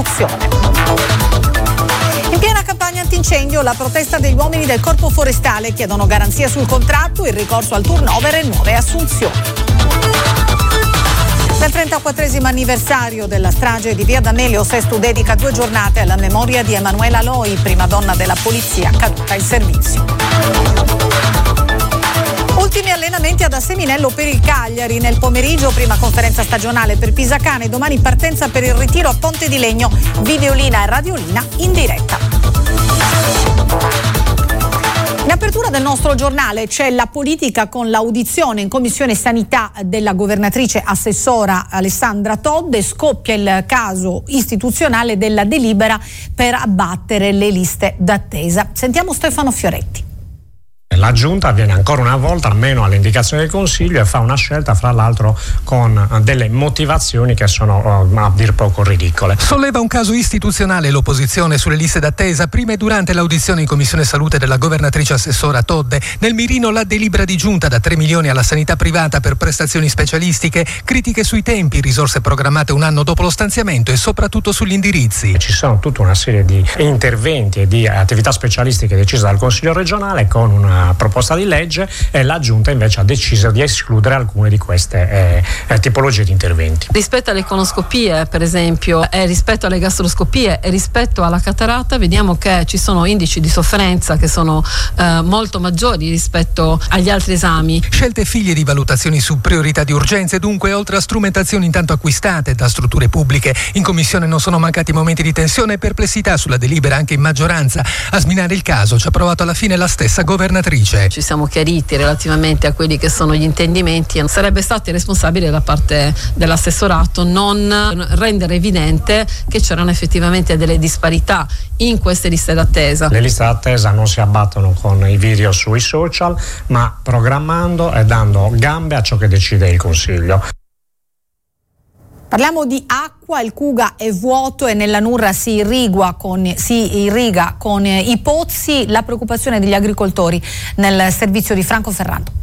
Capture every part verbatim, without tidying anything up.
distribuzione. In piena campagna antincendio, la protesta degli uomini del Corpo Forestale chiedono garanzia sul contratto, il ricorso al turnover e nuove assunzioni. Nel trentaquattresimo anniversario della strage di Via D'Amelio, Sesto dedica due giornate alla memoria di Emanuela Loi, prima donna della polizia caduta in servizio. Ultimi allenamenti ad Asseminello per il Cagliari. Nel pomeriggio prima conferenza stagionale per Pisacane, domani partenza per il ritiro a Ponte di Legno, videolina e radiolina in diretta. In apertura del nostro giornale c'è la politica con l'audizione in Commissione Sanità della governatrice assessora Alessandra Todde. Scoppia il caso istituzionale della delibera per abbattere le liste d'attesa. Sentiamo Stefano Fioretti. La Giunta viene ancora una volta, almeno all'indicazione del Consiglio, e fa una scelta fra l'altro con delle motivazioni che sono uh, a dir poco ridicole. Solleva un caso istituzionale l'opposizione sulle liste d'attesa, prima e durante l'audizione in Commissione Salute della governatrice assessora Todde. Nel mirino la delibera di Giunta da tre milioni alla sanità privata per prestazioni specialistiche, critiche sui tempi, risorse programmate un anno dopo lo stanziamento e soprattutto sugli indirizzi. Ci sono tutta una serie di interventi e di attività specialistiche decise dal Consiglio regionale con una proposta di legge, e la Giunta invece ha deciso di escludere alcune di queste eh, tipologie di interventi. Rispetto alle colonoscopie, per esempio, e rispetto alle gastroscopie e rispetto alla cataratta, vediamo che ci sono indici di sofferenza che sono eh, molto maggiori rispetto agli altri esami. Scelte figlie di valutazioni su priorità di urgenze, dunque, oltre a strumentazioni intanto acquistate da strutture pubbliche. In Commissione non sono mancati momenti di tensione e perplessità sulla delibera anche in maggioranza. A sminare il caso ci ha provato alla fine la stessa governatrice. Ci siamo chiariti relativamente a quelli che sono gli intendimenti. Sarebbe stato irresponsabile da parte dell'assessorato non rendere evidente che c'erano effettivamente delle disparità in queste liste d'attesa. Le liste d'attesa non si abbattono con i video sui social, ma programmando e dando gambe a ciò che decide il Consiglio. Parliamo di acqua, il Cuga è vuoto e nella Nurra si irriga con, si irriga con i pozzi. La preoccupazione degli agricoltori nel servizio di Franco Ferrando.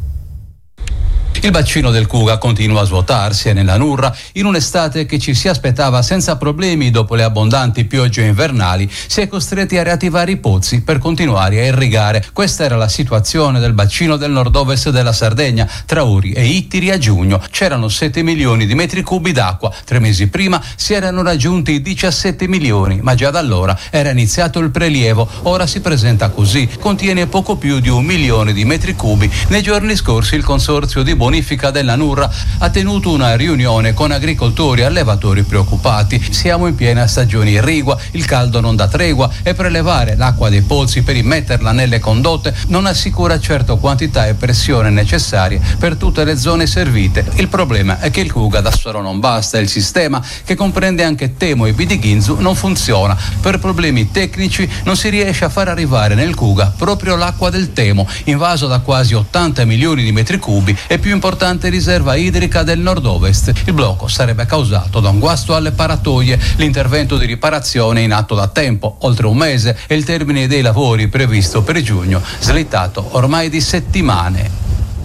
Il bacino del Cuga continua a svuotarsi e nella Nurra, in un'estate che ci si aspettava senza problemi dopo le abbondanti piogge invernali, si è costretti a riattivare i pozzi per continuare a irrigare. Questa era la situazione del bacino del nord-ovest della Sardegna. Tra Uri e Ittiri a giugno c'erano sette milioni di metri cubi d'acqua. Tre mesi prima si erano raggiunti diciassette milioni, ma già da allora era iniziato il prelievo. Ora si presenta così, contiene poco più di un milione di metri cubi. Nei giorni scorsi il consorzio di bonifica della Nurra ha tenuto una riunione con agricoltori e allevatori preoccupati. Siamo in piena stagione irrigua, il caldo non dà tregua e prelevare l'acqua dei pozzi per immetterla nelle condotte non assicura certo quantità e pressione necessarie per tutte le zone servite. Il problema è che il Cuga da solo non basta, il sistema, che comprende anche Temo e Bidighinzu, non funziona. Per problemi tecnici non si riesce a far arrivare nel Cuga proprio l'acqua del Temo, invaso da quasi ottanta milioni di metri cubi e più importante riserva idrica del nord-ovest. Il blocco sarebbe causato da un guasto alle paratoie. L'intervento di riparazione è in atto da tempo, oltre un mese, e il termine dei lavori previsto per giugno, slittato ormai di settimane.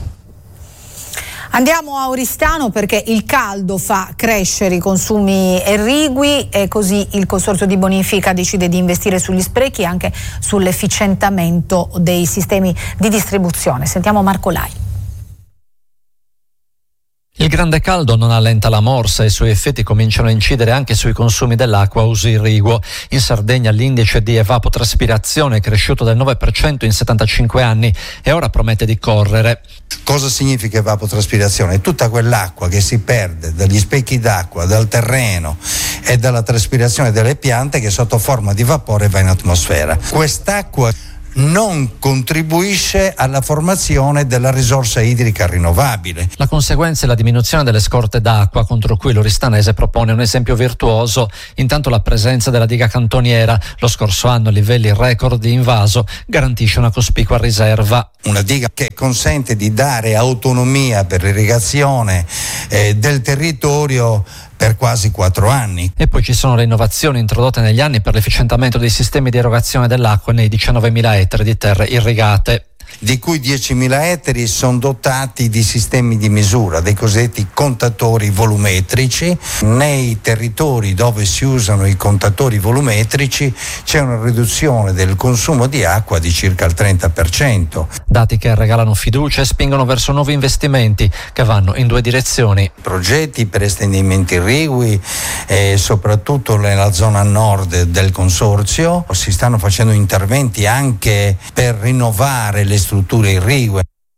Andiamo a Oristano perché il caldo fa crescere i consumi irrigui e così il Consorzio di Bonifica decide di investire sugli sprechi e anche sull'efficientamento dei sistemi di distribuzione. Sentiamo Marco Lai. Il grande caldo non allenta la morsa e i suoi effetti cominciano a incidere anche sui consumi dell'acqua a uso irriguo. In Sardegna l'indice di evapotraspirazione è cresciuto del nove per cento in settantacinque anni e ora promette di correre. Cosa significa evapotraspirazione? È tutta quell'acqua che si perde dagli specchi d'acqua, dal terreno e dalla traspirazione delle piante che sotto forma di vapore va in atmosfera. Quest'acqua non contribuisce alla formazione della risorsa idrica rinnovabile. La conseguenza è la diminuzione delle scorte d'acqua, contro cui l'oristanese propone un esempio virtuoso. Intanto la presenza della diga cantoniera, lo scorso anno a livelli record di invaso, garantisce una cospicua riserva. Una diga che consente di dare autonomia per l'irrigazione eh, del territorio per quasi quattro anni. E poi ci sono le innovazioni introdotte negli anni per l'efficientamento dei sistemi di erogazione dell'acqua nei diciannovemila ettari di terre irrigate. di cui diecimila ettari sono dotati di sistemi di misura, dei cosiddetti contatori volumetrici. Nei territori dove si usano i contatori volumetrici c'è una riduzione del consumo di acqua di circa il trenta per cento. Dati che regalano fiducia e spingono verso nuovi investimenti che vanno in due direzioni. Progetti per estendimenti irrigui e soprattutto nella zona nord del consorzio. Si stanno facendo interventi anche per rinnovare le strutture irrigue.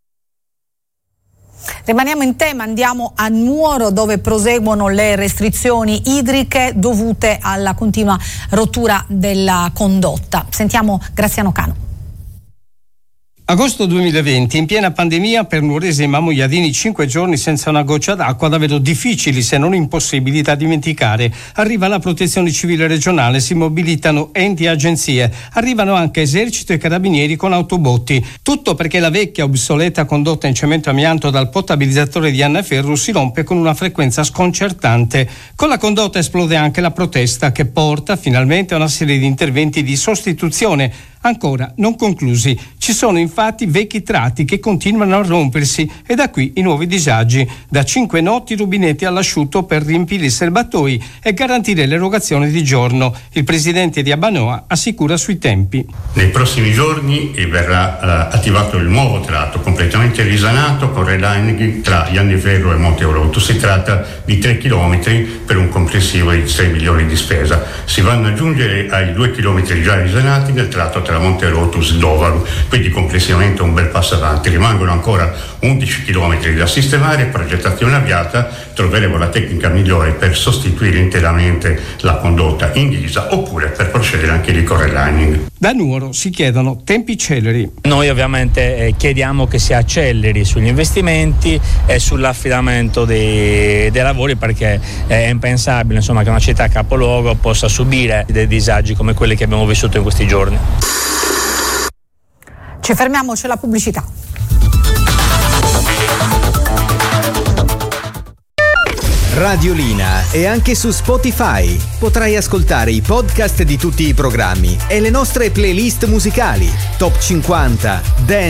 Rimaniamo in tema, andiamo a Nuoro dove proseguono le restrizioni idriche dovute alla continua rottura della condotta. Sentiamo Graziano Cano. Agosto duemilaventi, in piena pandemia, per nuoresi e mamoiadini cinque giorni senza una goccia d'acqua, davvero difficili se non impossibili da dimenticare. Arriva la protezione civile regionale, si mobilitano enti e agenzie, arrivano anche esercito e carabinieri con autobotti. Tutto perché la vecchia obsoleta condotta in cemento amianto dal potabilizzatore di Annaferru si rompe con una frequenza sconcertante. Con la condotta esplode anche la protesta che porta finalmente a una serie di interventi di sostituzione ancora non conclusi. Ci sono infatti vecchi tratti che continuano a rompersi e da qui i nuovi disagi. Da cinque notti rubinetti all'asciutto per riempire i serbatoi e garantire l'erogazione di giorno. Il presidente di Abbanoa assicura sui tempi. Nei prossimi giorni verrà uh, attivato il nuovo tratto completamente risanato con relining tra Ianniferro e Monte Oroto. Si tratta di tre chilometri per un complessivo di sei milioni di spesa. Si vanno ad aggiungere ai due chilometri già risanati nel tratto tra Monte Rotus e Dovaru, quindi complessivamente un bel passo avanti. Rimangono ancora undici chilometri da sistemare, progettazione avviata, troveremo la tecnica migliore per sostituire interamente la condotta in ghisa oppure per procedere anche di correlining. Da Nuoro si chiedono tempi celeri. Noi ovviamente eh, chiediamo che si acceleri sugli investimenti e sull'affidamento dei, dei lavori, perché è impensabile insomma, che una città capoluogo possa subire dei disagi come quelli che abbiamo vissuto in questi giorni. Ci fermiamo, c'è la pubblicità. Radiolina è anche su Spotify. Potrai ascoltare i podcast di tutti i programmi e le nostre playlist musicali. Top cinquanta, Dance,